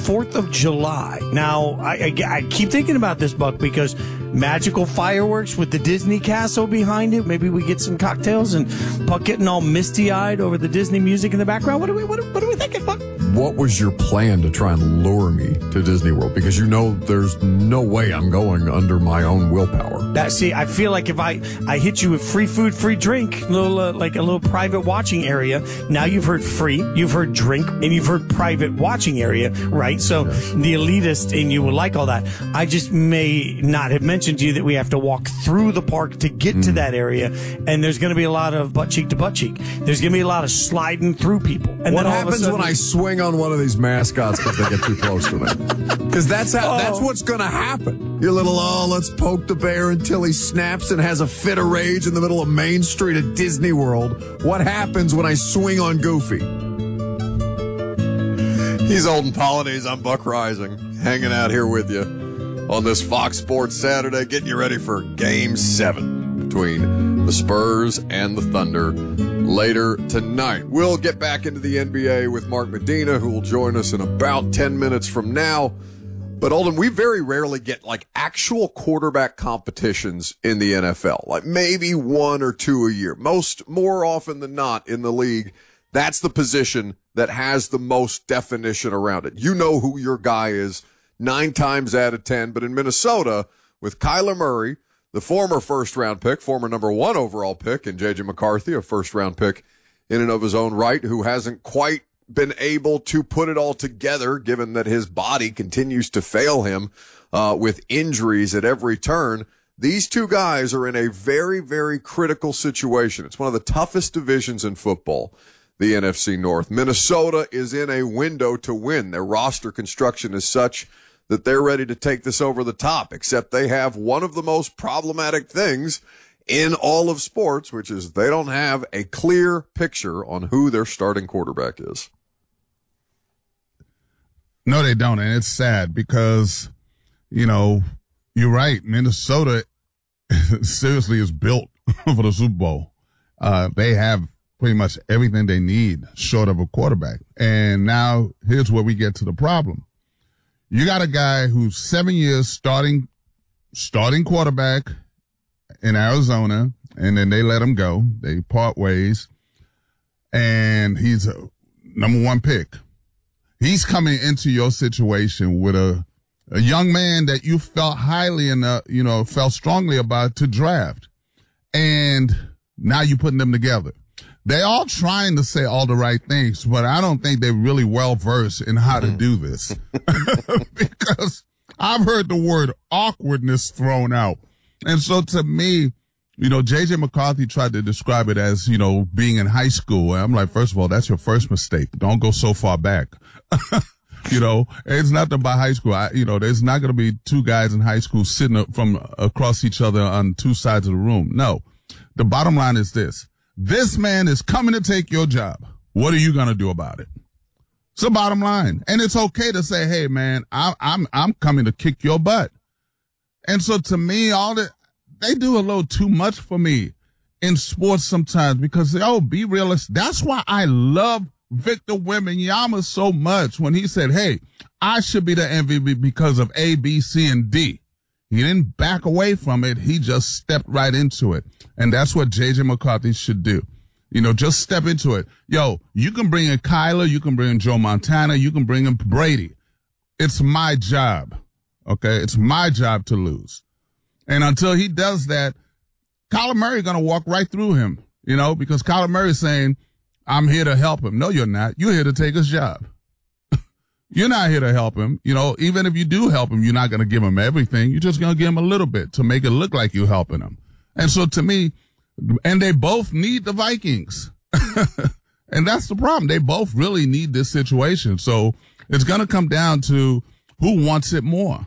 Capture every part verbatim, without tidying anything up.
fourth of July. Now, I, I, I keep thinking about this, Buck, because magical fireworks with the Disney castle behind it. Maybe we get some cocktails and Buck getting all misty-eyed over the Disney music in the background. What are we, what are, what are we thinking, Buck? What was your plan to try and lure me to Disney World? Because you know there's no way I'm going under my own willpower. That, see, I feel like if I, I hit you with free food, free drink, little uh, like a little private watching area. Now you've heard free, you've heard drink, and you've heard private watching area, right? So yes. The elitist in you will like all that. I just may not have mentioned to you that we have to walk through the park to get mm. to that area, and there's going to be a lot of butt cheek to butt cheek. There's going to be a lot of sliding through people. And what then happens sudden, when I swing on one of these mascots because they get too close to me? Because that's how, oh. that's what's going to happen. Your little, oh, let's poke the bear until he snaps and has a fit of rage in the middle of Main Street at Disney World. What happens when I swing on Goofy? He's Olden Polynice. I'm Buck Rising, hanging out here with you on this Fox Sports Saturday, getting you ready for Game seven between the Spurs and the Thunder later tonight. We'll get back into the N B A with Mark Medina, who will join us in about ten minutes from now. But, Olden, we very rarely get, like, actual quarterback competitions in the N F L. Like, maybe one or two a year. Most, more often than not in the league, that's the position that has the most definition around it. You know who your guy is nine times out of ten. But in Minnesota, with Kyler Murray, the former first-round pick, former number one overall pick, and J J McCarthy, a first-round pick in and of his own right, who hasn't quite been able to put it all together, given that his body continues to fail him uh, with injuries at every turn. These two guys are in a very, very critical situation. It's one of the toughest divisions in football, the N F C North. Minnesota is in a window to win. Their roster construction is such that they're ready to take this over the top, except they have one of the most problematic things in all of sports, which is they don't have a clear picture on who their starting quarterback is. No, they don't, and it's sad because, you know, you're right. Minnesota seriously is built for the Super Bowl. Uh, they have pretty much everything they need short of a quarterback. And now here's where we get to the problem. You got a guy who's seven years starting, starting quarterback in Arizona, and then they let him go. They part ways, and he's a number one pick. He's coming into your situation with a, a young man that you felt highly and, uh, you know, felt strongly about to draft. And now you're putting them together. They're all trying to say all the right things, but I don't think they're really well versed in how to do this. Because I've heard the word awkwardness thrown out. And so to me, you know, J J McCarthy tried to describe it as, you know, being in high school. And I'm like, first of all, that's your first mistake. Don't go so far back. You know, it's nothing about high school. I, you know, there's not going to be two guys in high school sitting from across each other on two sides of the room. No, the bottom line is this. This man is coming to take your job. What are you going to do about it? It's the bottom line. And it's okay to say, hey, man, I, I'm, I'm coming to kick your butt. And so to me, all that, they do a little too much for me in sports sometimes because, oh, be realistic. That's why I love Victor Wembanyama so much when he said, hey, I should be the M V P because of A, B, C, and D. He didn't back away from it. He just stepped right into it. And that's what J J McCarthy should do. You know, just step into it. Yo, you can bring in Kyler. You can bring in Joe Montana. You can bring in Brady. It's my job. Okay? It's my job to lose. And until he does that, Kyler Murray going to walk right through him, you know, because Kyler Murray is saying, I'm here to help him. No, you're not. You're here to take his job. You're not here to help him. You know, even if you do help him, you're not going to give him everything. You're just going to give him a little bit to make it look like you're helping him. And so to me, and they both need the Vikings. And that's the problem. They both really need this situation. So it's going to come down to who wants it more.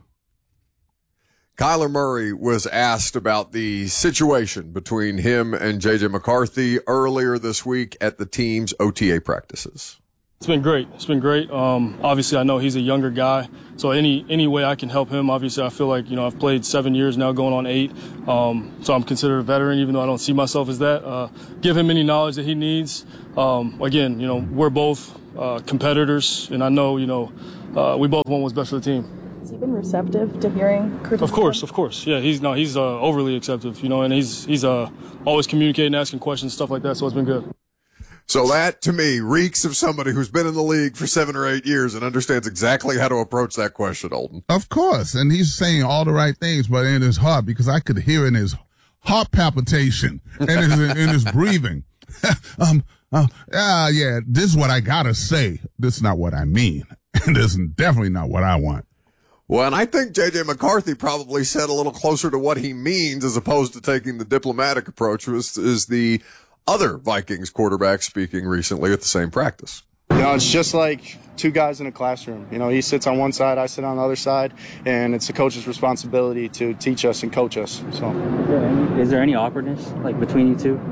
Kyler Murray was asked about the situation between him and J J McCarthy earlier this week at the team's O T A practices. It's been great. It's been great. Um, obviously, I know he's a younger guy, so any any way I can help him, obviously, I feel like, you know, I've played seven years now, going on eight, um, so I'm considered a veteran, even though I don't see myself as that. Uh, give him any knowledge that he needs. Um, again, you know, we're both uh, competitors, and I know, you know, uh, we both want what's best for the team. Has he been receptive to hearing criticism? Of course, of course. Yeah, he's no, he's uh, overly acceptive, you know, and he's he's uh, always communicating, asking questions, stuff like that, so it's been good. So that, to me, reeks of somebody who's been in the league for seven or eight years and understands exactly how to approach that question, Olden. Of course, and he's saying all the right things, but in his heart, because I could hear in his heart palpitation and in, in his breathing. um, uh, uh, yeah, this is what I gotta say. This is not what I mean. And this is definitely not what I want. Well, and I think J J McCarthy probably said a little closer to what he means as opposed to taking the diplomatic approach, was is the other Vikings quarterback speaking recently at the same practice. You know, it's just like two guys in a classroom. You know, he sits on one side, I sit on the other side, and it's the coach's responsibility to teach us and coach us. So, is there any, is there any awkwardness, like, between you two?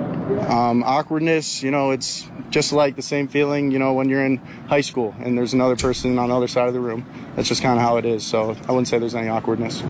Um, awkwardness, you know, it's just like the same feeling, you know, when you're in high school and there's another person on the other side of the room. That's just kind of how it is. So I wouldn't say there's any awkwardness.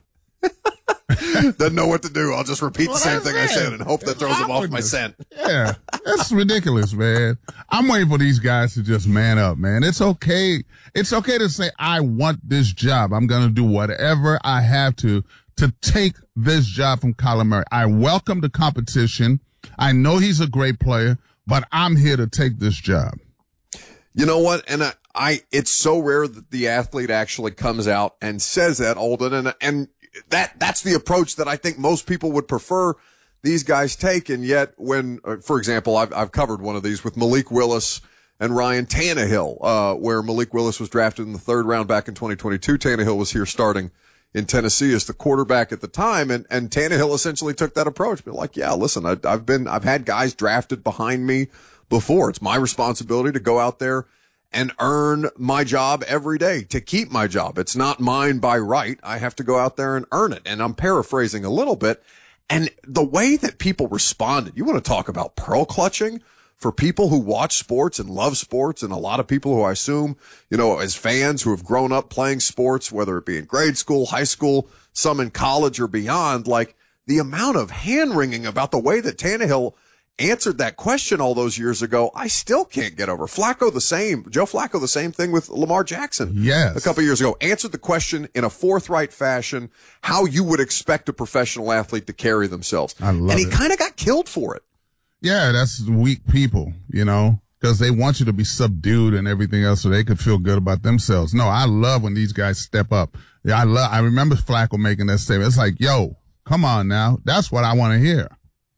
Doesn't know what to do. I'll just repeat the same thing I said and hope that throws him off my scent. Yeah, that's ridiculous, man. I'm waiting for these guys to just man up, man. It's okay. It's okay to say, I want this job. I'm going to do whatever I have to to take this job from Kyler Murray. I welcome the competition. I know he's a great player, but I'm here to take this job. You know what? And I, I it's so rare that the athlete actually comes out and says that, Olden, and and that that's the approach that I think most people would prefer these guys take. And yet when, uh, for example, I've, I've covered one of these with Malik Willis and Ryan Tannehill, uh, where Malik Willis was drafted in the third round back in twenty twenty-two. Tannehill was here starting in Tennessee as the quarterback at the time. And, and Tannehill essentially took that approach. But like, yeah, listen, I, I've been, I've had guys drafted behind me before. It's my responsibility to go out there and earn my job every day, to keep my job. It's not mine by right. I have to go out there and earn it. And I'm paraphrasing a little bit. And the way that people responded, you want to talk about pearl clutching for people who watch sports and love sports, and a lot of people who I assume, you know, as fans who have grown up playing sports, whether it be in grade school, high school, some in college or beyond, like the amount of hand-wringing about the way that Tannehill answered that question all those years ago, I still can't get over. Flacco the same. Joe Flacco the same thing with Lamar Jackson. Yes. A couple years ago. Answered the question in a forthright fashion, how you would expect a professional athlete to carry themselves. I love and he it. kind of got killed for it. Yeah, that's weak people, you know, because they want you to be subdued and everything else so they could feel good about themselves. No, I love when these guys step up. Yeah, I love, I remember Flacco making that statement. It's like, yo, come on now. That's what I want to hear.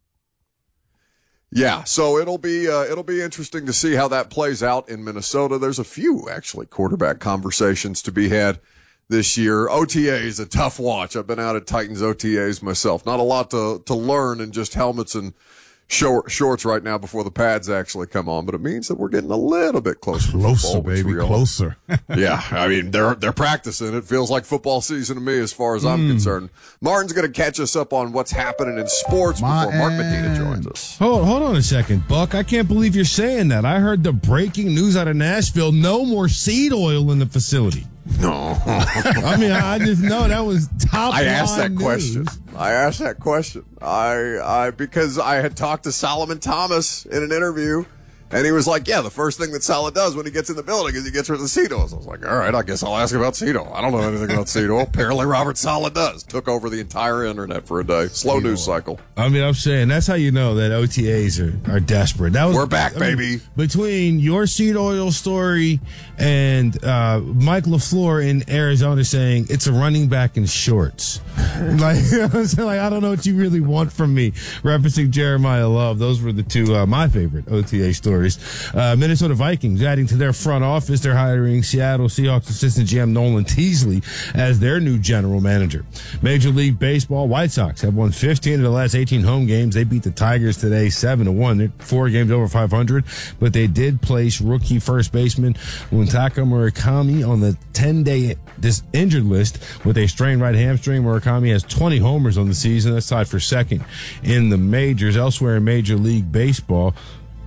Yeah, so it'll be uh, it'll be interesting to see how that plays out in Minnesota. There's a few actually quarterback conversations to be had this year. O T A is a tough watch. I've been out at Titans O T As myself. Not a lot to to learn in just helmets and short, shorts right now before the pads actually come on, but it means that we're getting a little bit closer. Closer, to football, baby, closer. Yeah, I mean they're they're practicing. It feels like football season to me, as far as I'm mm. concerned. Martin's going to catch us up on what's happening in sports My before Mark end. Medina joins us. Hold, hold on a second, Buck. I can't believe you're saying that. I heard the breaking news out of Nashville: no more seed oil in the facility. No, I mean I just know that was top. I asked that news. question. I asked that question. I, I, because I had talked to Solomon Thomas in an interview, and he was like, yeah, the first thing that Saleh does when he gets in the building is he gets rid of the seed oils. I was like, all right, I guess I'll ask about seed oil. I don't know anything about seed oil. Apparently Robert Saleh does. Took over the entire internet for a day. Slow seed news oil. Cycle. I mean, I'm saying that's how you know that O T As are, are desperate. That was, We're back, I mean, baby. Between your seed oil story and uh, Mike LaFleur in Arizona saying it's a running back in shorts. like, you know what I'm saying? Like, I don't know what you really want from me. Referencing Jeremiah Love. Those were the two, uh, my favorite O T A stories. Uh, Minnesota Vikings adding to their front office. They're hiring Seattle Seahawks assistant G M Nolan Teasley as their new general manager. Major League Baseball, White Sox have won fifteen of the last eighteen home games. They beat the Tigers today seven to one. They're four games over five hundred, but they did place rookie first baseman Muntaka Murakami on the ten-day dis- injured list with a strained right hamstring. Murakami has twenty homers on the season. That's tied for second in the majors. Elsewhere in Major League Baseball,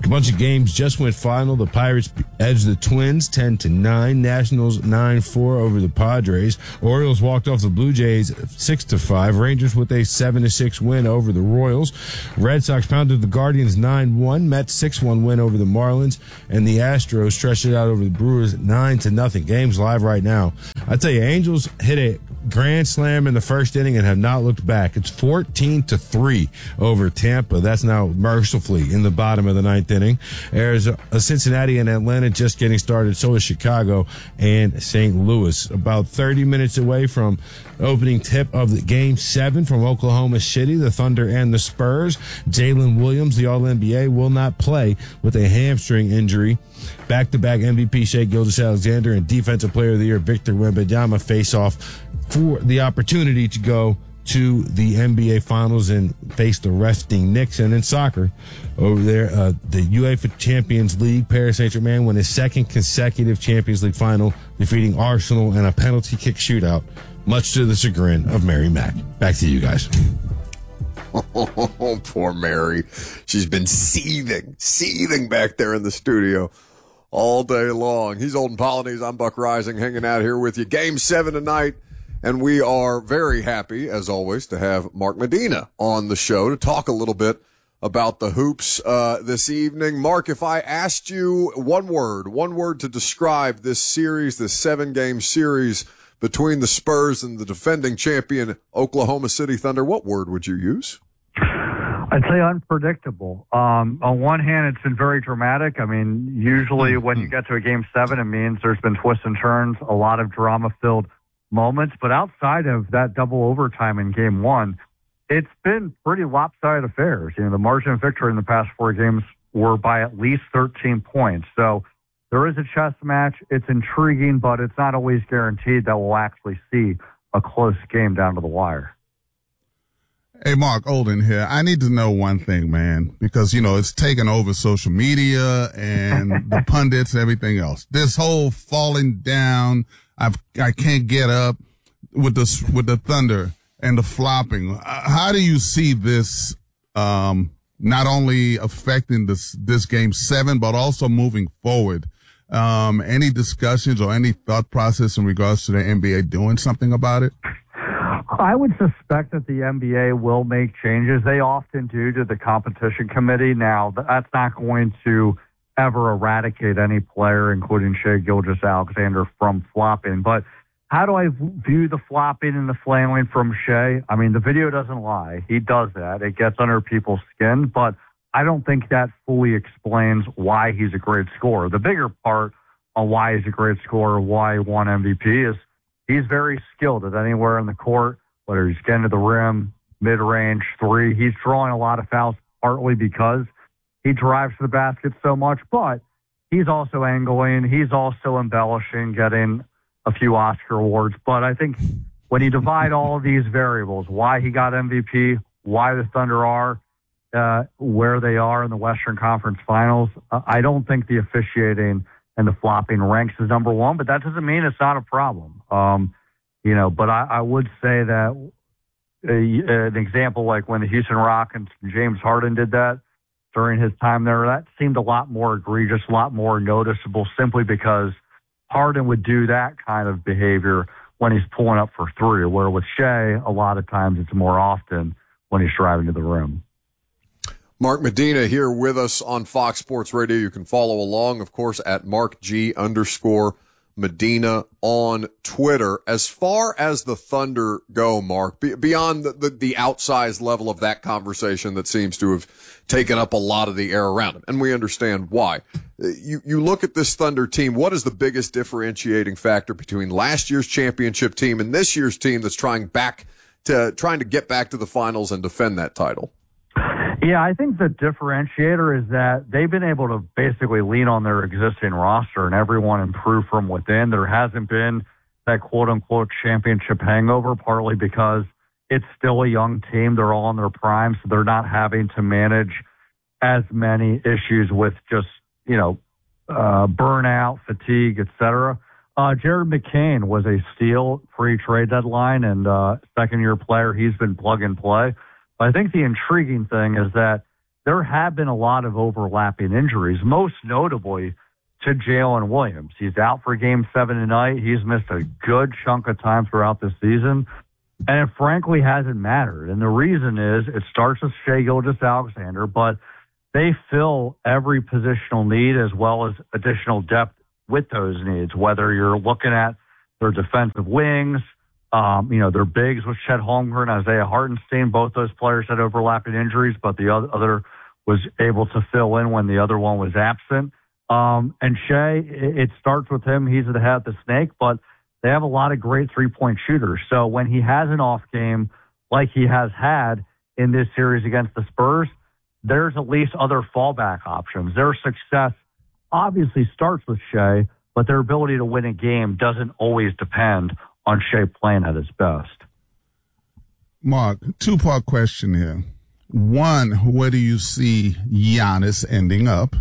A bunch of games just went final. The Pirates edged the Twins ten to nine. Nationals nine four over the Padres. Orioles walked off the Blue Jays six to five. Rangers with a seven to six win over the Royals. Red Sox pounded the Guardians nine one. Mets six one win over the Marlins. And the Astros stretched it out over the Brewers nine to nothing. Game's live right now. I tell you, Angels hit a grand slam in the first inning and have not looked back. It's fourteen to three over Tampa. That's now mercifully in the bottom of the ninth inning. Arizona, Cincinnati and Atlanta just getting started. So is Chicago and Saint Louis. About thirty minutes away from opening tip of the game seven from Oklahoma City, the Thunder and the Spurs. Jalen Williams, the All N B A, will not play with a hamstring injury. Back-to-back M V P Shai Gilgeous-Alexander and Defensive Player of the Year Victor Wembanyama face off for the opportunity to go to the N B A Finals and face the resting Knicks. And in soccer, over there, uh, the UEFA Champions League, Paris Saint-Germain won his second consecutive Champions League final, defeating Arsenal in a penalty kick shootout, much to the chagrin of Mary Mack. Back to you guys. Oh, poor Mary. She's been seething, seething back there in the studio all day long. He's Olden Polynice. I'm Buck Rising, hanging out here with you. Game seven tonight. And we are very happy, as always, to have Mark Medina on the show to talk a little bit about the hoops uh, this evening. Mark, if I asked you one word, one word to describe this series, this seven-game series between the Spurs and the defending champion Oklahoma City Thunder, what word would you use? I'd say unpredictable. Um, on one hand, it's been very dramatic. I mean, usually when you get to a game seven, it means there's been twists and turns, a lot of drama-filled moments. But outside of that double overtime in game one, it's been pretty lopsided affairs. You know, the margin of victory in the past four games were by at least thirteen points. So there is a chess match. It's intriguing, but it's not always guaranteed that we'll actually see a close game down to the wire. Hey, Mark, Olden here. I need to know one thing, man, because, you know, it's taken over social media and the pundits and everything else. This whole falling down, I've, I can't get up with the, with the Thunder and the flopping. How do you see this, um, not only affecting this, this game seven, but also moving forward? Um, any discussions or any thought process in regards to the N B A doing something about it? I would suspect that the N B A will make changes. They often do to the competition committee. Now, that's not going to ever eradicate any player, including Shai Gilgeous-Alexander, from flopping. But how do I view the flopping and the flailing from Shai? I mean, the video doesn't lie. He does that. It gets under people's skin. But I don't think that fully explains why he's a great scorer. The bigger part on why he's a great scorer, why he won M V P, is he's very skilled at anywhere in the court, whether he's getting to the rim, mid-range, three. He's drawing a lot of fouls partly because he drives to the basket so much, but he's also angling. He's also embellishing, getting a few Oscar awards. But I think when you divide all of these variables, why he got M V P, why the Thunder are uh, where they are in the Western Conference Finals, uh, I don't think the officiating and the flopping ranks as number one, but that doesn't mean it's not a problem. Um, you know, but I, I would say that uh, an example like when the Houston Rockets and James Harden did that during his time there, that seemed a lot more egregious, a lot more noticeable, simply because Harden would do that kind of behavior when he's pulling up for three, where with Shai, a lot of times it's more often when he's driving to the rim. Mark Medina here with us on Fox Sports Radio. You can follow along, of course, at Mark G underscore Medina on Twitter. As far as the Thunder go, Mark, be, beyond the, the, the outsized level of that conversation that seems to have taken up a lot of the air around him, and we understand why. You, you look at this Thunder team, what is the biggest differentiating factor between last year's championship team and this year's team that's trying back to, trying to get back to the finals and defend that title? Yeah, I think the differentiator is that they've been able to basically lean on their existing roster and everyone improve from within. There hasn't been that quote-unquote championship hangover, partly because it's still a young team. They're all in their prime, so they're not having to manage as many issues with just, you know, uh, burnout, fatigue, et cetera. Uh, Jared McCain was a steal pre-trade deadline, and uh, second-year player. He's been plug and play. I think the intriguing thing is that there have been a lot of overlapping injuries, most notably to Jalen Williams. He's out for game seven tonight. He's missed a good chunk of time throughout the season, and it frankly hasn't mattered. And the reason is it starts with Shai Gilgeous-Alexander, but they fill every positional need as well as additional depth with those needs, whether you're looking at their defensive wings, um, you know, their bigs with Chet Holmgren, Isaiah Hartenstein. Both those players had overlapping injuries, but the other was able to fill in when the other one was absent. Um, and Shai, it starts with him. He's the head of the snake, but they have a lot of great three-point shooters. So when he has an off game like he has had in this series against the Spurs, there's at least other fallback options. Their success obviously starts with Shai, but their ability to win a game doesn't always depend on Shai playing at his best. Mark, two-part question here. One, where do you see Giannis ending up?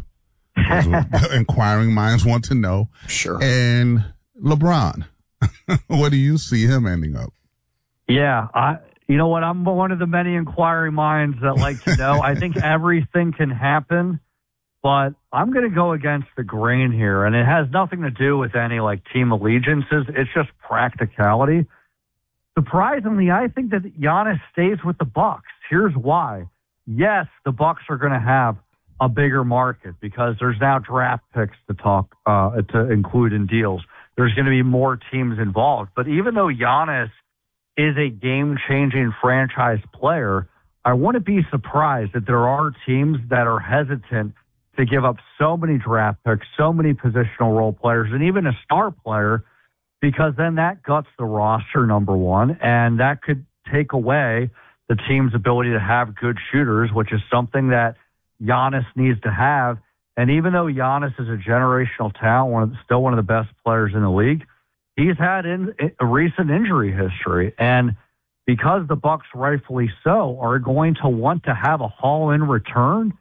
Inquiring minds want to know. Sure. And LeBron, where do you see him ending up? Yeah, I, you know what? I'm one of the many inquiring minds that like to know. I think everything can happen, but I'm going to go against the grain here, and it has nothing to do with any like team allegiances. It's just practicality. Surprisingly, I think that Giannis stays with the Bucks. Here's why. Yes, the Bucks are going to have a bigger market because there's now draft picks to talk uh, to include in deals. There's going to be more teams involved. But even though Giannis is a game-changing franchise player, I want to be surprised that there are teams that are hesitant to give up so many draft picks, so many positional role players, and even a star player, because then that guts the roster, number one, and that could take away the team's ability to have good shooters, which is something that Giannis needs to have. And even though Giannis is a generational talent, one of the, still one of the best players in the league, he's had in, a recent injury history. And because the Bucks, rightfully so, are going to want to have a haul in return,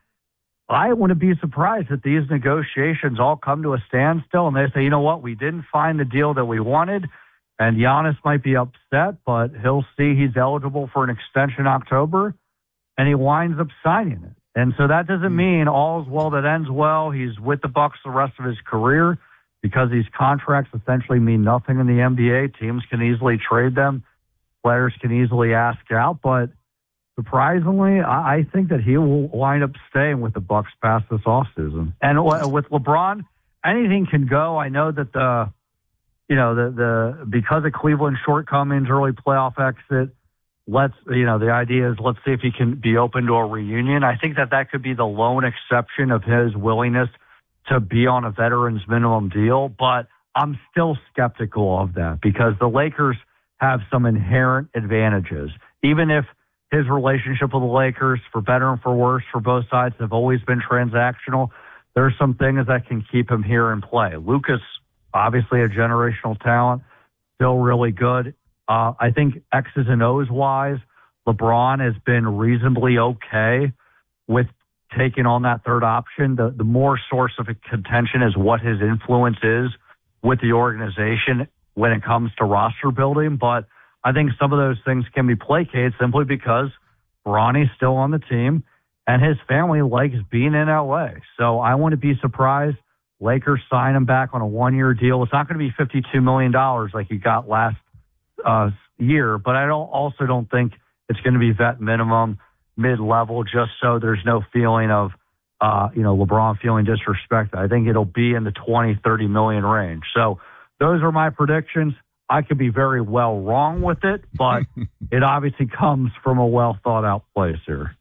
I wouldn't be surprised if these negotiations all come to a standstill and they say, you know what, we didn't find the deal that we wanted, and Giannis might be upset, but he'll see he's eligible for an extension in October, and he winds up signing it. And so that doesn't mean all's well that ends well. He's with the Bucks the rest of his career because these contracts essentially mean nothing in the N B A. Teams can easily trade them. Players can easily ask out. But surprisingly, I think that he will wind up staying with the Bucks past this offseason. And with LeBron, anything can go. I know that the, you know, the, the because of Cleveland's shortcomings, early playoff exit, let's, you know, the idea is let's see if he can be open to a reunion. I think that that could be the lone exception of his willingness to be on a veteran's minimum deal. But I'm still skeptical of that because the Lakers have some inherent advantages. Even if his relationship with the Lakers, for better and for worse, for both sides, have always been transactional, there's some things that can keep him here in play. Luka's obviously a generational talent, still really good. Uh, I think X's and O's wise, LeBron has been reasonably okay with taking on that third option. The, the more source of contention is what his influence is with the organization when it comes to roster building. But I think some of those things can be placated simply because Bronny's still on the team and his family likes being in L A. So I wouldn't be surprised Lakers sign him back on a one-year deal. It's not going to be fifty-two million dollars like he got last Uh, year, but I don't also don't think it's going to be vet minimum, mid-level, just so there's no feeling of, uh, you know, LeBron feeling disrespected. I think it'll be in the twenty, thirty million range. So those are my predictions. I could be very well wrong with it, but it obviously comes from a well thought out place here.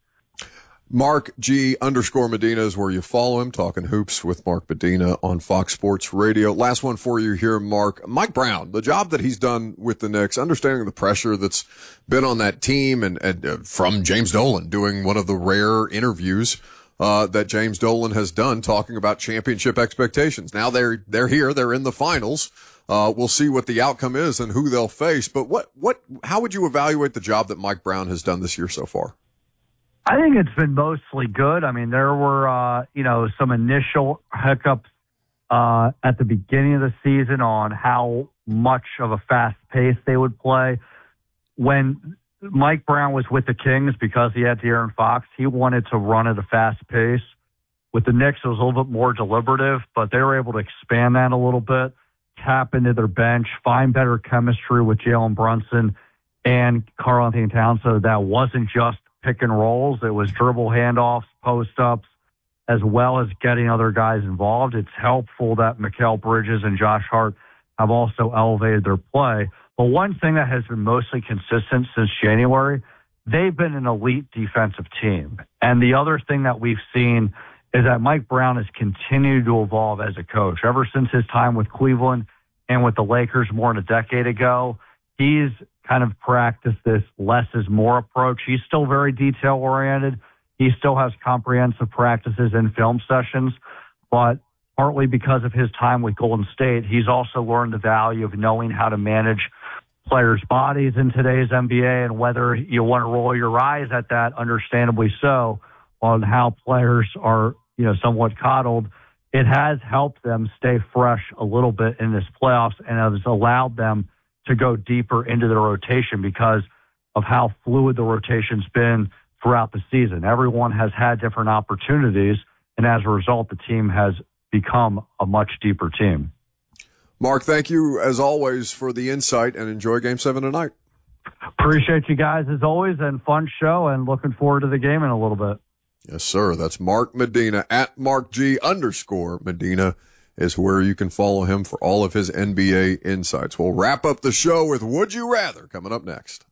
Mark G underscore Medina is where you follow him, talking hoops with Mark Medina on Fox Sports Radio. Last one for you here, Mark. Mike Brown, the job that he's done with the Knicks, understanding the pressure that's been on that team, and, and uh, from James Dolan doing one of the rare interviews uh, that James Dolan has done, talking about championship expectations. Now they're they're here, they're in the finals. Uh, we'll see what the outcome is and who they'll face. But what what how would you evaluate the job that Mike Brown has done this year so far? I think it's been mostly good. I mean, there were, uh, you know, some initial hiccups uh, at the beginning of the season on how much of a fast pace they would play. When Mike Brown was with the Kings because he had De'Aaron Fox. He wanted to run at a fast pace. With the Knicks, it was a little bit more deliberative, but they were able to expand that a little bit, tap into their bench, find better chemistry with Jalen Brunson and Karl-Anthony Towns. So that wasn't just pick and rolls. It was dribble handoffs, post-ups, as well as getting other guys involved. It's helpful that Mikal Bridges and Josh Hart have also elevated their play. But one thing that has been mostly consistent since January, they've been an elite defensive team. And the other thing that we've seen is that Mike Brown has continued to evolve as a coach. Ever since his time with Cleveland and with the Lakers more than a decade ago, he's kind of practiced this less is more approach. He's still very detail-oriented. He still has comprehensive practices and film sessions, but partly because of his time with Golden State, he's also learned the value of knowing how to manage players' bodies in today's N B A, and whether you want to roll your eyes at that, understandably so, on how players are, you know, somewhat coddled, it has helped them stay fresh a little bit in this playoffs and has allowed them to go deeper into the rotation because of how fluid the rotation's been throughout the season. Everyone has had different opportunities, and as a result, the team has become a much deeper team. Mark, thank you as always for the insight, and enjoy Game seven tonight. Appreciate you guys as always, and fun show, and looking forward to the game in a little bit. Yes, sir. That's Mark Medina at Mark G underscore Medina is where you can follow him for all of his N B A insights. We'll wrap up the show with Would You Rather coming up next.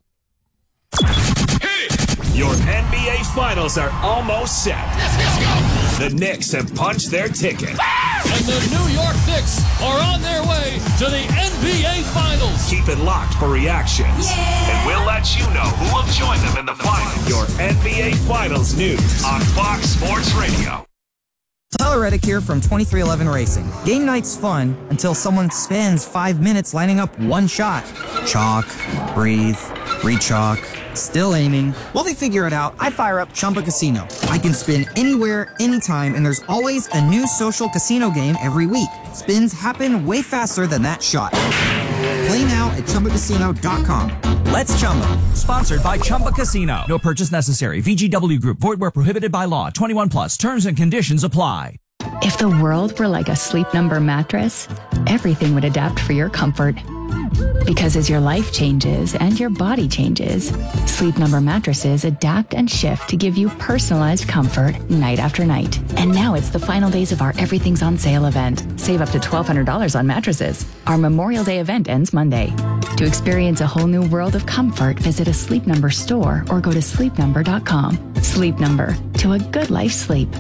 Your N B A Finals are almost set. Let's go. The Knicks have punched their ticket. And the New York Knicks are on their way to the N B A Finals. Keep it locked for reactions. Yeah. And we'll let you know who will join them in the finals. Your N B A Finals news on Fox Sports Radio. Tyler Reddick here from twenty-three eleven Racing. Game night's fun until someone spends five minutes lining up one shot. Chalk, breathe, re-chalk, still aiming. While they figure it out, I fire up Chumba Casino. I can spin anywhere, anytime, and there's always a new social casino game every week. Spins happen way faster than that shot. Play now at Chumba Casino dot com. Let's Chumba. Sponsored by Chumba Casino. No purchase necessary. V G W Group. Void where prohibited by law. twenty-one plus. Terms and conditions apply. If the world were like a Sleep Number mattress, everything would adapt for your comfort. Because as your life changes and your body changes, Sleep Number mattresses adapt and shift to give you personalized comfort night after night. And now it's the final days of our Everything's on Sale event. Save up to twelve hundred dollars on mattresses. Our Memorial Day event ends Monday. To experience a whole new world of comfort, visit a Sleep Number store or go to sleep number dot com. Sleep Number, to a good life sleep.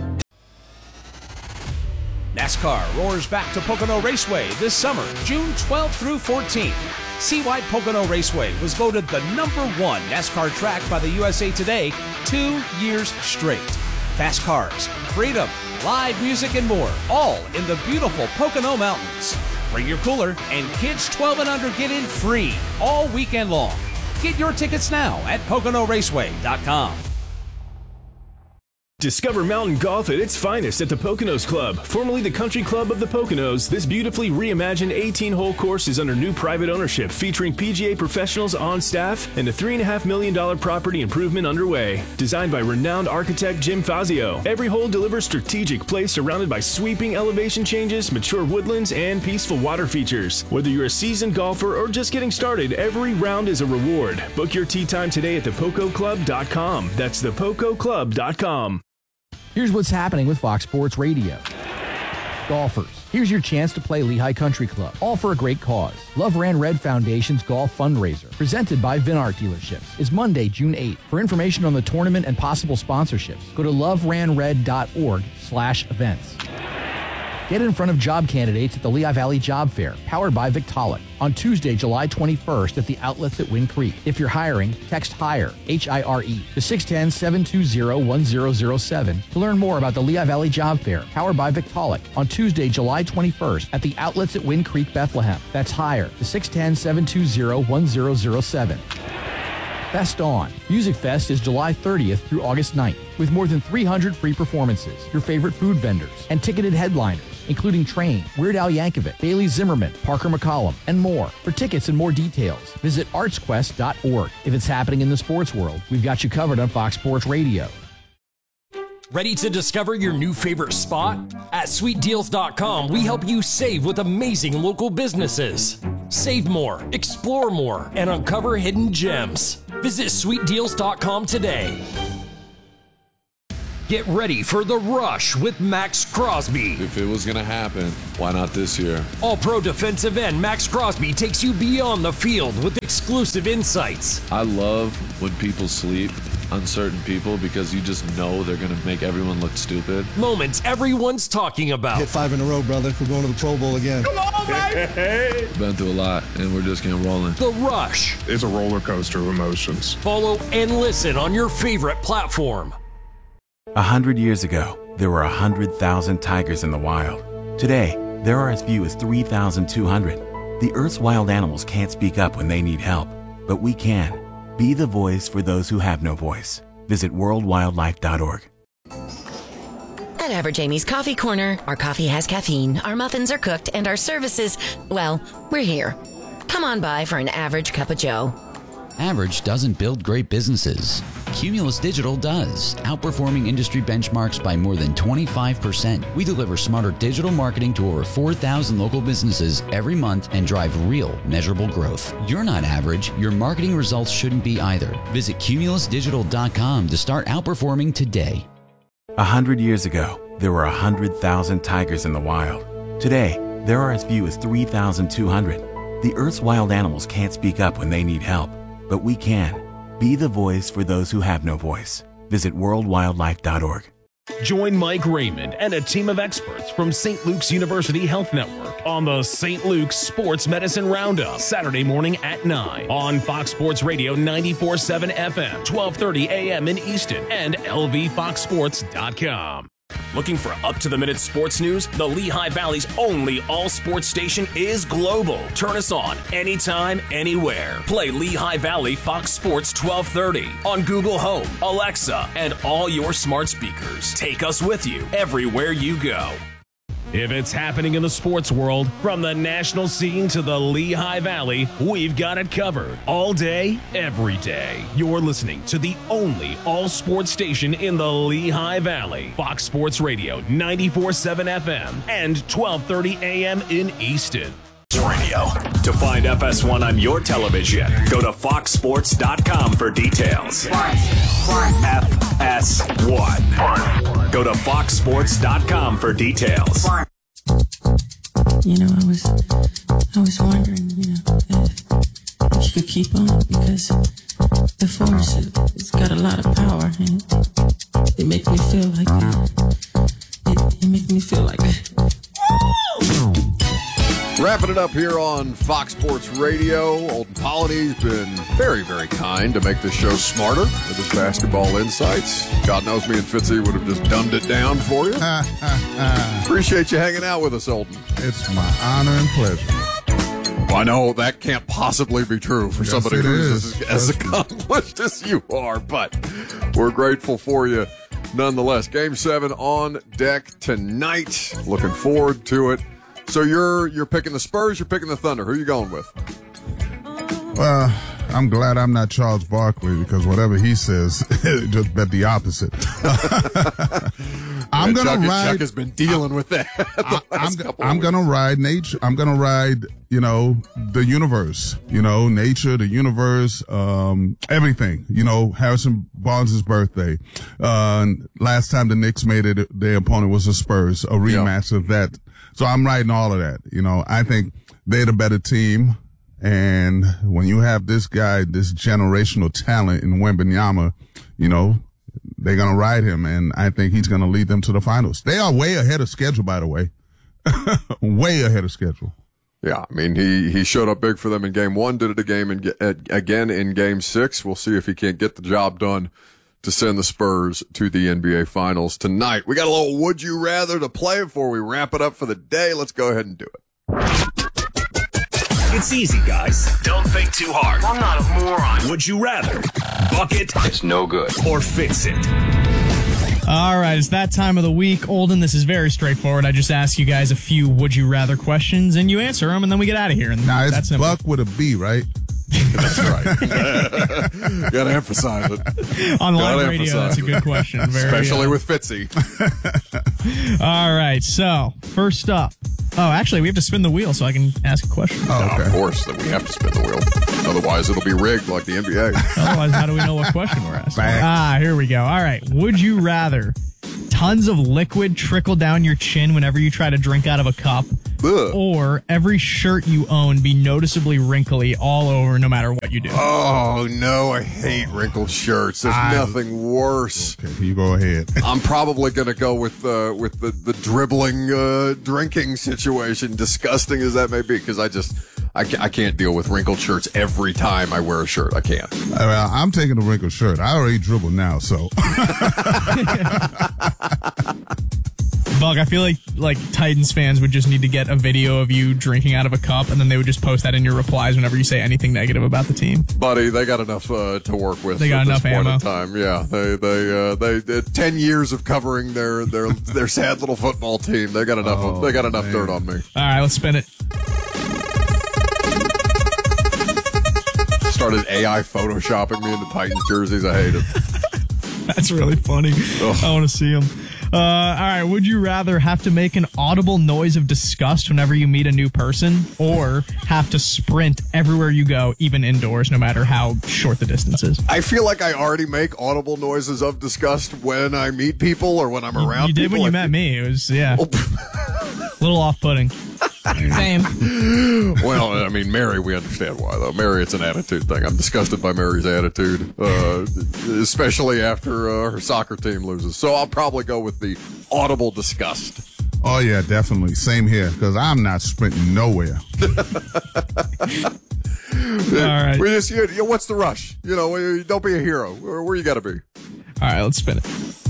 NASCAR roars back to Pocono Raceway this summer, June twelfth through fourteenth. Seawide Pocono Raceway was voted the number one NASCAR track by the U S A Today two years straight. Fast cars, freedom, live music, and more, all in the beautiful Pocono Mountains. Bring your cooler, and kids twelve and under get in free all weekend long. Get your tickets now at Pocono Raceway dot com. Discover mountain golf at its finest at the Poconos Club, formerly the Country Club of the Poconos. This beautifully reimagined eighteen-hole course is under new private ownership, featuring P G A professionals on staff and a three point five million dollars property improvement underway. Designed by renowned architect Jim Fazio, every hole delivers strategic play surrounded by sweeping elevation changes, mature woodlands, and peaceful water features. Whether you're a seasoned golfer or just getting started, every round is a reward. Book your tee time today at the poco club dot com. That's the poco club dot com. Here's what's happening with Fox Sports Radio. Golfers, here's your chance to play Lehigh Country Club, all for a great cause. Love Ran Red Foundation's golf fundraiser, presented by Vinart Dealerships, is Monday, June eighth. For information on the tournament and possible sponsorships, go to love ran red dot org slash events. Get in front of job candidates at the Lehigh Valley Job Fair, powered by Victaulic, on Tuesday, July twenty-first at the outlets at Wind Creek. If you're hiring, text HIRE, H I R E, to six one zero, seven two zero, one zero zero seven to learn more about the Lehigh Valley Job Fair, powered by Victaulic, on Tuesday, July twenty-first at the outlets at Wind Creek, Bethlehem. That's HIRE, to six one zero, seven two zero, one zero zero seven. Fest On. Music Fest is July thirtieth through August ninth, with more than three hundred free performances, your favorite food vendors, and ticketed headliners. including Train, Weird Al Yankovic, Bailey Zimmerman, Parker McCollum, and more. For tickets and more details, visit arts quest dot org. If it's happening in the sports world, we've got you covered on Fox Sports Radio. Ready to discover your new favorite spot? At sweet deals dot com, we help you save with amazing local businesses. Save more, explore more, and uncover hidden gems. Visit sweet deals dot com today. Get ready for the rush with Max Crosby. If it was going to happen, why not this year? All-pro defensive end Max Crosby takes you beyond the field with exclusive insights. I love when people sleep on certain people because you just know they're going to make everyone look stupid. Moments everyone's talking about. Hit five in a row, brother. We're going to the Pro Bowl again. Come on, baby! Been through a lot, and we're just getting rolling. The Rush. It's a roller coaster of emotions. Follow and listen on your favorite platform. A hundred years ago, there were a hundred thousand tigers in the wild. Today, there are as few as three thousand two hundred. The Earth's wild animals can't speak up when they need help, but we can. Be the voice for those who have no voice. Visit world wildlife dot org. At Average Amy's Coffee Corner, our coffee has caffeine, our muffins are cooked, and our services, well, we're here. Come on by for an average cup of joe. Average doesn't build great businesses. Cumulus Digital does, outperforming industry benchmarks by more than twenty-five percent. We deliver smarter digital marketing to over four thousand local businesses every month and drive real, measurable growth. You're not average. Your marketing results shouldn't be either. Visit cumulus digital dot com to start outperforming today. A hundred years ago, there were a hundred thousand tigers in the wild. Today, there are as few as three thousand two hundred. The Earth's wild animals can't speak up when they need help, but we can. Be the voice for those who have no voice. Visit world wildlife dot org. Join Mike Raymond and a team of experts from Saint Luke's University Health Network on the Saint Luke's Sports Medicine Roundup, Saturday morning at nine on Fox Sports Radio ninety-four point seven F M, twelve thirty A M in Easton, and L V fox sports dot com. Looking for up-to-the-minute sports news? The Lehigh Valley's only all-sports station is global. Turn us on anytime, anywhere. Play Lehigh Valley Fox Sports twelve thirty on Google Home, Alexa, and all your smart speakers. Take us with you everywhere you go. If it's happening in the sports world, from the national scene to the Lehigh Valley, we've got it covered. All day, every day. You're listening to the only all-sports station in the Lehigh Valley. Fox Sports Radio, ninety-four point seven F M and twelve thirty A M in Easton. Radio. To find F S one on your television, go to fox sports dot com for details. F S one. Go to fox sports dot com for details. You know, I was, I was wondering, you know, if, if you could keep on, because the force, it, it's got a lot of power, and it, it makes me feel like, it, it makes me feel like. Wrapping it up here on Fox Sports Radio. Olden Polliny's been very, very kind to make this show smarter with his basketball insights. God knows me and Fitzy would have just dumbed it down for you. Appreciate you hanging out with us, Olden. It's my honor and pleasure. Well, I know that can't possibly be true for Yes, somebody it who's is. as, as accomplished as you are, but we're grateful for you nonetheless. Game seven on deck tonight. Looking forward to it. So you're you're picking the Spurs, you're picking the Thunder. Who are you going with? Well, I'm glad I'm not Charles Barkley, because whatever he says, just bet the opposite. I'm Man, gonna Chuck, ride. Chuck has been dealing with that. the I, last I'm, couple I'm of gonna ride nature. I'm gonna ride, you know, the universe. You know, nature, the universe, um, everything. You know, Harrison Barnes' birthday. Uh, last time the Knicks made it, their opponent was the Spurs. A rematch of that. So I'm riding all of that. You know, I think they're the better team. And when you have this guy, this generational talent in Wembanyama, you know, they're going to ride him. And I think he's going to lead them to the finals. They are way ahead of schedule, by the way. Way ahead of schedule. Yeah, I mean, he, he showed up big for them in game one, did it again in, again in game six. We'll see if he can't get the job done to send the Spurs to the N B A Finals tonight. We got a little Would You Rather to play before we wrap it up for the day. Let's go ahead and do it. It's easy, guys. Don't think too hard. I'm not a moron. Would you rather bucket? It's no good. Or fix it? All right, it's that time of the week. Olden, this is very straightforward. I just ask you guys a few would you rather questions, and you answer them, and then we get out of here. And now, it's that's simple. Buck with a B, right? That's right. Gotta emphasize it. On live Gotta radio, that's a good question. Very, Especially uh, with Fitzy. All right, so first up. Oh, actually, we have to spin the wheel so I can ask a question. Oh, okay. Of course, then we have to spin the wheel. Otherwise, it'll be rigged like the N B A. Otherwise, how do we know what question we're asking? Ah, here we go. All right. Would you rather tons of liquid trickle down your chin whenever you try to drink out of a cup, Ugh. or every shirt you own be noticeably wrinkly all over no matter what you do? Oh, no, I hate wrinkled shirts. There's I- nothing worse. Okay, you go ahead. I'm probably going to go with uh, with the, the dribbling uh, drinking situation, disgusting as that may be, because I just, I, ca- I can't deal with wrinkled shirts every time I wear a shirt. I can't. Uh, I'm taking the wrinkled shirt. I already dribble now, so. Bug, I feel like like Titans fans would just need to get a video of you drinking out of a cup, and then they would just post that in your replies whenever you say anything negative about the team. Buddy, they got enough uh, to work with. They got at enough this point ammo. in time. Yeah, they they uh, they uh, ten years of covering their their their sad little football team. They got enough. Oh, they got enough man. dirt on me. All right, let's spin it. Started A I photoshopping me into Titans jerseys. I hate it. That's really funny. I want to see them. Uh, all right, would you rather have to make an audible noise of disgust whenever you meet a new person, or have to sprint everywhere you go, even indoors, no matter how short the distance is? I feel like I already make audible noises of disgust when I meet people or when I'm You, around you did people. when you I met me. It was, yeah, a little off-putting. Same. Well, I mean, Mary, we understand why, though. Mary, it's an attitude thing. I'm disgusted by Mary's attitude, uh, especially after uh, her soccer team loses. So I'll probably go with the audible disgust. Oh, yeah, definitely. Same here, because I'm not sprinting nowhere. All right. We just, you know, what's the rush? You know, don't be a hero. Where, where you got to be? All right, let's spin it.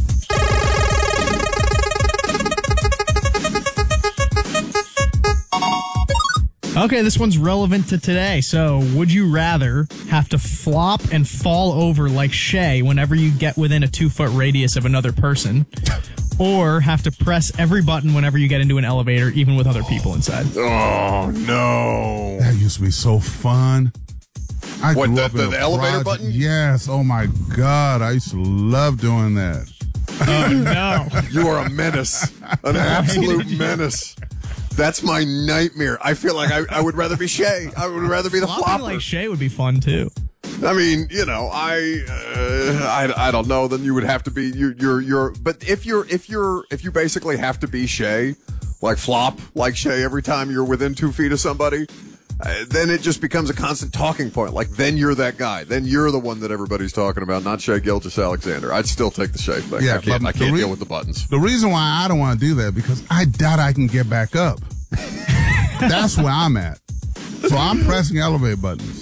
Okay, this one's relevant to today. So, would you rather have to flop and fall over like Shay whenever you get within a two-foot radius of another person, or have to press every button whenever you get into an elevator, even with other people inside? Oh, no. That used to be so fun. I What, grew the- up in the- a the elevator project- button? Yes. Oh, my God. I used to love doing that. Oh, no. You are a menace. An absolute menace. That's my nightmare. I feel like I, I would rather be Shay. I would rather be the Flopping flopper. like Shay would be fun, too. I mean, you know, I, uh, I, I don't know. Then you would have to be you, you're, you're. But if you're, if you're, if you basically have to be Shay, like flop like Shay every time you're within two feet of somebody, uh, then it just becomes a constant talking point. Like then you're that guy. Then you're the one that everybody's talking about, not Shay Gilgeous-Alexander. I'd still take the Shay thing. Yeah, I can't, but I can't the re- deal with the buttons. The reason why I don't want to do that because I doubt I can get back up. That's where I'm at. So I'm pressing elevator buttons.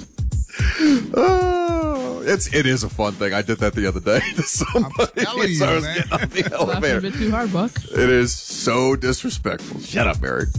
Oh, it's it is a fun thing. I did that the other day to somebody. telling as I you, was man. getting on the Laughing a elevator. bit too hard, Buck. It is so disrespectful. Shut up, Mary.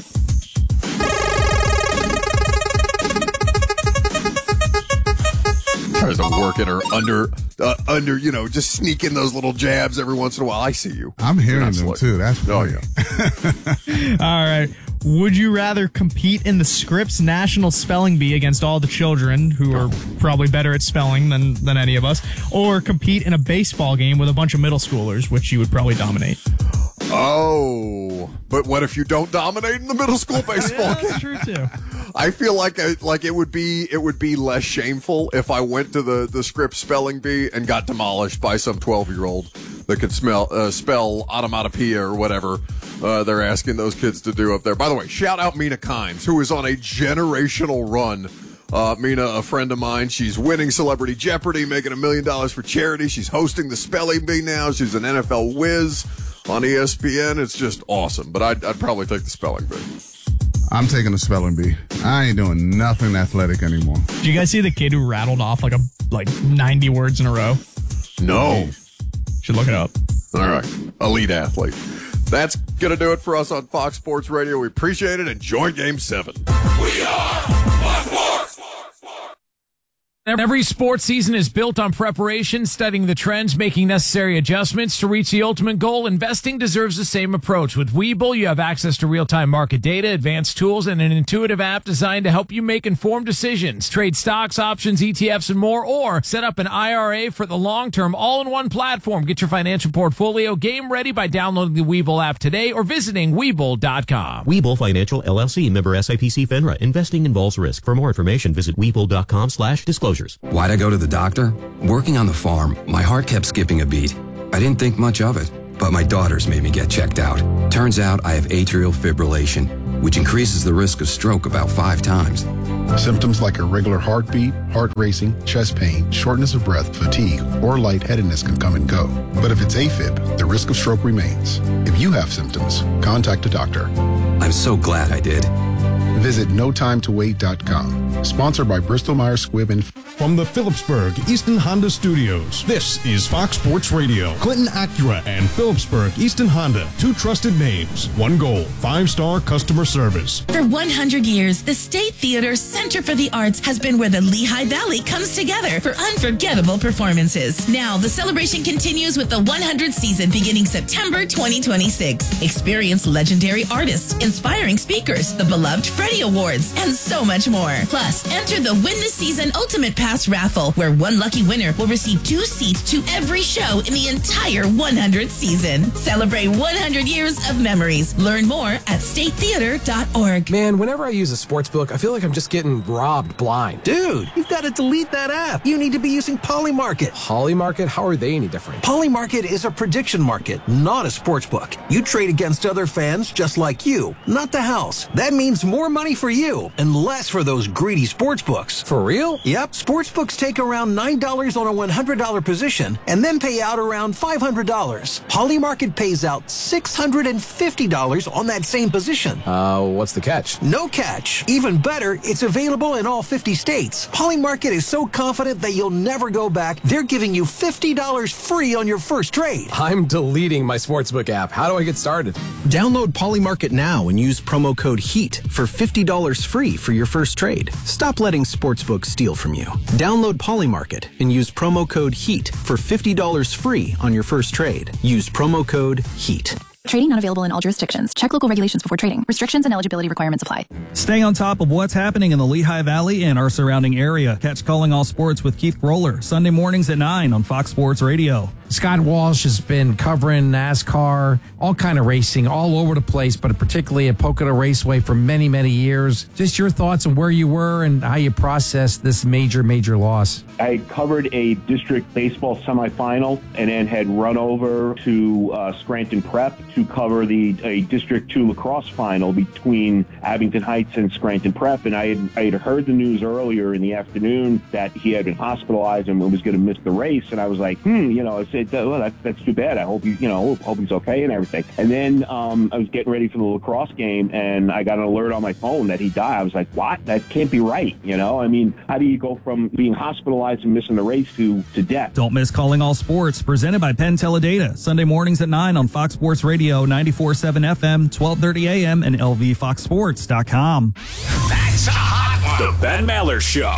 Tries to work in her under, uh, under, you know, just sneak in those little jabs every once in a while. I see you. I'm You're hearing not them slick. too. That's Oh, funny. yeah. All right. Would you rather compete in the Scripps National Spelling Bee against all the children who are probably better at spelling than, than any of us, or compete in a baseball game with a bunch of middle schoolers, which you would probably dominate? Oh, but what if you don't dominate in the middle school baseball Yeah, game? that's true too. I feel like I, like it would be it would be less shameful if I went to the the Scripps spelling bee and got demolished by some twelve year old that could smell uh, spell onomatopoeia or whatever uh, they're asking those kids to do up there. By the way, shout out Mina Kimes, who is on a generational run. Uh, Mina, a friend of mine, she's winning Celebrity Jeopardy, making a million dollars for charity. She's hosting the spelling bee now. She's an N F L whiz on E S P N. It's just awesome. But I'd, I'd probably take the spelling bee. I'm taking the spelling bee. I ain't doing nothing athletic anymore. Did you guys see the kid who rattled off like a like ninety words in a row? No. Should look it up. All right. Elite athlete. That's going to do it for us on Fox Sports Radio. We appreciate it. Enjoy Game seven. We are Every sports season is built on preparation, studying the trends, making necessary adjustments to reach the ultimate goal. Investing deserves the same approach. With Webull, you have access to real-time market data, advanced tools, and an intuitive app designed to help you make informed decisions. Trade stocks, options, E T Fs, and more, or set up an I R A for the long-term all-in-one platform. Get your financial portfolio game ready by downloading the Webull app today or visiting Webull dot com. Webull Financial, L L C, member S I P C FINRA. Investing involves risk. For more information, visit Webull dot com slash disclosures. Why'd I go to the doctor? Working on the farm, my heart kept skipping a beat. I didn't think much of it, but my daughters made me get checked out. Turns out I have atrial fibrillation, which increases the risk of stroke about five times. Symptoms like irregular heartbeat, heart racing, chest pain, shortness of breath, fatigue, or lightheadedness can come and go. But if it's AFib, the risk of stroke remains. If you have symptoms, contact a doctor. I'm so glad I did. Visit no time to wait dot com. Sponsored by Bristol Myers Squibb and... From the Phillipsburg Easton Honda Studios, this is Fox Sports Radio. Clinton Acura and Phillipsburg Easton Honda, two trusted names, one goal, five-star customer service. For one hundred years, the State Theater Center for the Arts has been where the Lehigh Valley comes together for unforgettable performances. Now, the celebration continues with the one hundredth season beginning September twenty twenty-six. Experience legendary artists, inspiring speakers, the beloved Freddie Awards, and so much more. Plus, enter the Win the Season Ultimate Pass raffle, where one lucky winner will receive two seats to every show in the entire one hundredth season. Celebrate one hundred years of memories. Learn more at state theater dot org. Man, whenever I use a sports book, I feel like I'm just getting robbed blind. Dude, you've got to delete that app. You need to be using Polymarket. Polymarket? How are they any different? Polymarket is a prediction market, not a sports book. You trade against other fans just like you, not the house. That means more money for you and less for those greedy sports books. For real? Yep. Sports books take around nine dollars on a one hundred dollars position and then pay out around five hundred dollars. Polymarket pays out six hundred fifty dollars on that same position. Uh, what's the catch? No catch. Even better, it's available in all fifty states. Polymarket is so confident that you'll never go back, they're giving you fifty dollars free on your first trade. I'm deleting my sportsbook app. How do I get started? Download Polymarket now and use promo code HEAT for fifty dollars free for your first trade. Stop letting sportsbooks steal from you. Download Polymarket and use promo code HEAT for fifty dollars free on your first trade. Use promo code HEAT. Trading not available in all jurisdictions. Check local regulations before trading. Restrictions and eligibility requirements apply. Stay on top of what's happening in the Lehigh Valley and our surrounding area. Catch Calling All Sports with Keith Roller Sunday mornings at nine on Fox Sports Radio. Scott Walsh has been covering NASCAR, all kind of racing, all over the place, but particularly at Pocono Raceway for many, many years. Just your thoughts on where you were and how you processed this major, major loss. I covered a district baseball semifinal and then had run over to uh, Scranton Prep to cover the a District two lacrosse final between Abington Heights and Scranton Prep. And I had, I had heard the news earlier in the afternoon that he had been hospitalized and was going to miss the race. And I was like, hmm, you know, I said, well, that's, that's too bad. I hope you, you know, hope he's okay and everything. And then um, I was getting ready for the lacrosse game and I got an alert on my phone that he died. I was like, what? That can't be right. You know, I mean, how do you go from being hospitalized and missing the race to, to death? Don't miss Calling All Sports, presented by Penn Teledata. Sunday mornings at nine on Fox Sports Radio, ninety-four point seven F M, twelve thirty A M, and L V fox sports dot com. That's a hot one. The Ben Maller Show.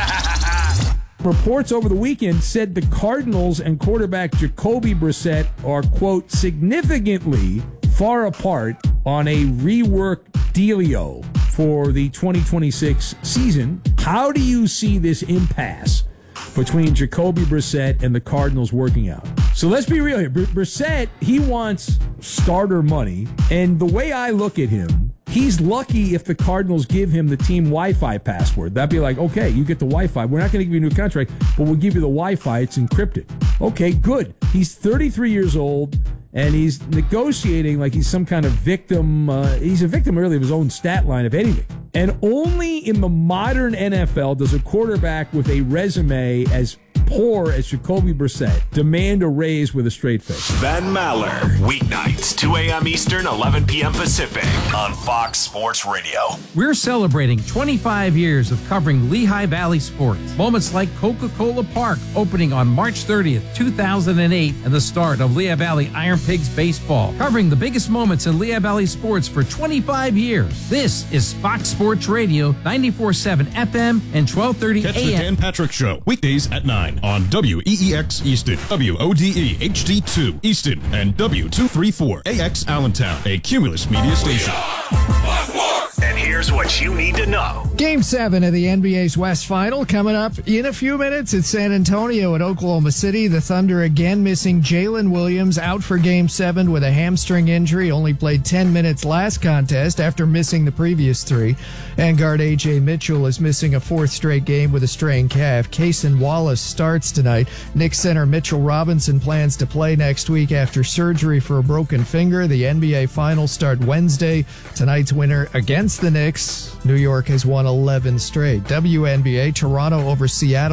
Reports over the weekend said the Cardinals and quarterback Jacoby Brissett are, quote, significantly far apart on a rework dealio for the twenty twenty-six season. How do you see this impasse between Jacoby Brissett and the Cardinals working out? So let's be real here. Br- Brissett, he wants starter money, and the way I look at him, he's lucky if the Cardinals give him the team Wi-Fi password. That'd be like, okay, you get the Wi-Fi. We're not going to give you a new contract, but we'll give you the Wi-Fi. It's encrypted. Okay, good. He's thirty-three years old, and he's negotiating like he's some kind of victim. Uh, he's a victim really of his own stat line, if anything. And only in the modern N F L does a quarterback with a resume as poor as Jacoby Brissett demand a raise with a straight face. Ben Maller, weeknights, two a.m. Eastern, eleven p.m. Pacific, on Fox Sports Radio. We're celebrating twenty-five years of covering Lehigh Valley sports. Moments like Coca-Cola Park opening on March thirtieth, two thousand eight, and the start of Lehigh Valley Iron Pigs baseball. Covering the biggest moments in Lehigh Valley sports for twenty-five years. This is Fox Sports Radio, ninety-four point seven F M and twelve thirty A M. Catch the Dan Patrick Show weekdays at nine on W E E X Easton, W O D E H D two Easton, and W two thirty-four A X Allentown, a Cumulus Media station. And here's what you need to know. Game seven of the N B A's West Final coming up in a few minutes. It's San Antonio at Oklahoma City. The Thunder again missing Jalen Williams, out for Game seven with a hamstring injury. Only played ten minutes last contest after missing the previous three. And guard A J Mitchell is missing a fourth straight game with a strained calf. Cason Wallace starts tonight. Knicks center Mitchell Robinson plans to play next week after surgery for a broken finger. The N B A Finals start Wednesday. Tonight's winner against the Knicks. New York has won eleven straight. W N B A, Toronto over Seattle.